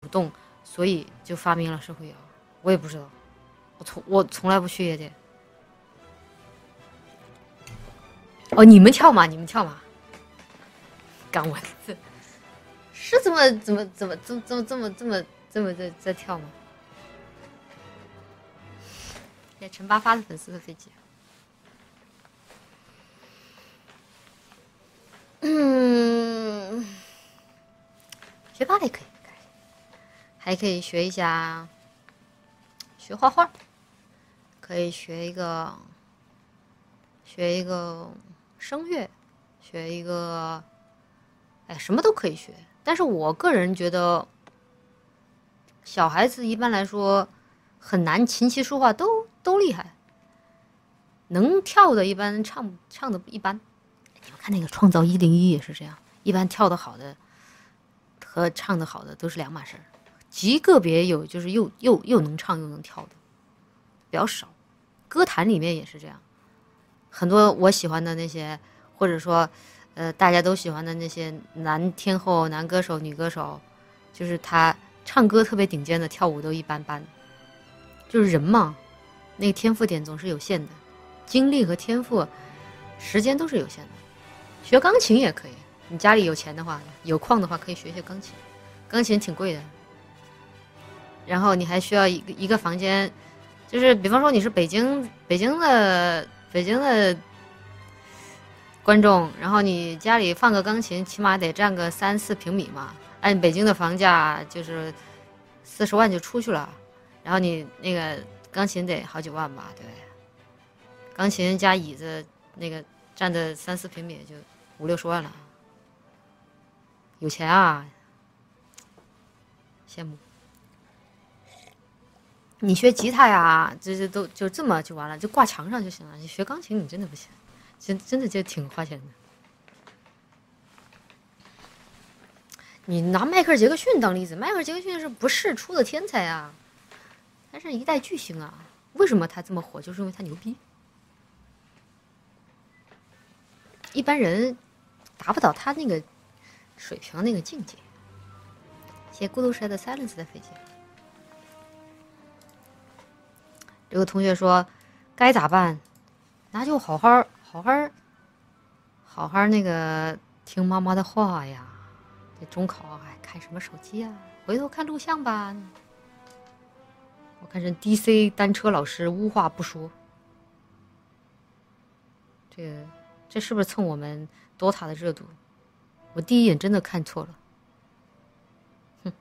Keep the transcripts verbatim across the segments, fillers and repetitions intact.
动，所以就发明了社会摇。我也不知道，我从我从来不去夜店。哦，你们跳吗？你们跳吗？刚我是这么怎么怎么这么这么这么这么这么在在跳吗？那陈八发的粉丝的飞机。嗯，学芭蕾可以，还可以学一下学画画，可以学一个学一个声乐，学一个，哎，什么都可以学。但是我个人觉得，小孩子一般来说很难琴棋书画都都厉害，能跳的一般唱唱的一般。你们看那个《创造一零一》也是这样，一般跳得好的和唱得好的都是两码事儿，极个别有就是又又又能唱又能跳的，比较少。歌坛里面也是这样，很多我喜欢的那些，或者说，呃，大家都喜欢的那些男天后、男歌手、女歌手，就是他唱歌特别顶尖的，跳舞都一般般。就是人嘛，那个天赋点总是有限的，精力和天赋、时间都是有限的。学钢琴也可以，你家里有钱的话，有矿的话，可以学学钢琴。钢琴挺贵的，然后你还需要一个一个房间，就是比方说你是北京北京的北京的观众，然后你家里放个钢琴，起码得占个三四平米嘛。按北京的房价就是四十万就出去了，然后你那个钢琴得好几万吧，对不对？钢琴加椅子那个占的三四平米就五六十万了，有钱啊，羡慕。你学吉他呀，这这都就这么就完了，就挂墙上就行了。你学钢琴，你真的不行，真真的就挺花钱的。你拿迈克尔·杰克逊当例子，迈克尔·杰克逊是不世出的天才啊，他是一代巨星啊。为什么他这么火？就是因为他牛逼。一般人达不到他那个水平、那个境界。谢谢孤独时代的 Silence 的飞机。这个同学说：“该咋办？那就好好好好好好那个听妈妈的话呀。这中考还看什么手机啊？回头看录像吧。”我看成 D C 单车老师无话不说。这个这是不是蹭我们 D O T A 的热度？我第一眼真的看错了。哼。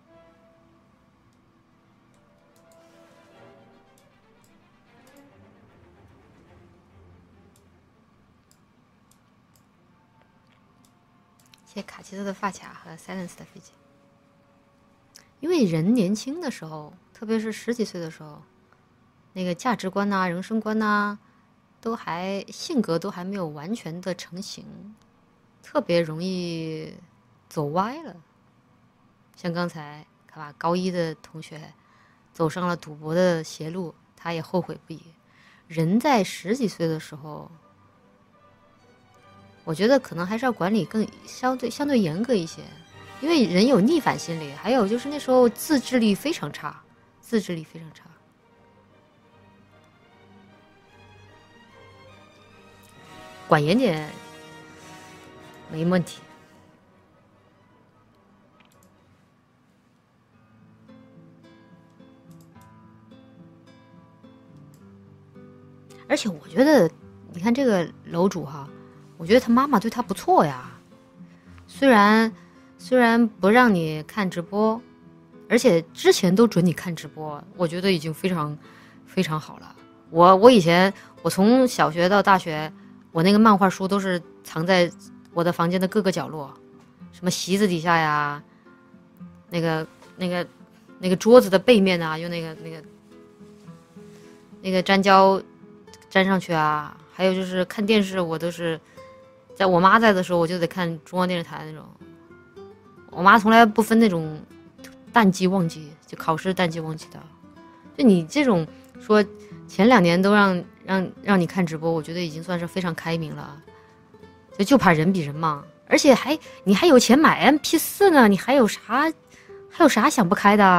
谢谢卡奇特的发卡和 Silence 的飞机。因为人年轻的时候，特别是十几岁的时候，那个价值观呐、人生观呐，都还性格都还没有完全的成型，特别容易走歪了。像刚才看吧，高一的同学走上了赌博的邪路，他也后悔不已。人在十几岁的时候，我觉得可能还是要管理更相对相对严格一些。因为人有逆反心理，还有就是那时候自制力非常差，自制力非常差。管严点没问题。而且我觉得，你看这个楼主哈，我觉得他妈妈对他不错呀，虽然。虽然不让你看直播，而且之前都准你看直播，我觉得已经非常非常好了。我我以前我从小学到大学，我那个漫画书都是藏在我的房间的各个角落，什么席子底下呀，那个那个那个桌子的背面啊，用那个那个那个粘胶粘上去啊。还有就是看电视，我都是在我妈在的时候，我就得看中央电视台那种。我妈从来不分那种淡季旺季，就考试淡季旺季的。就你这种说前两年都让让让你看直播，我觉得已经算是非常开明了。就就怕人比人嘛，而且还你还有钱买 M P 四 呢，你还有啥还有啥想不开的？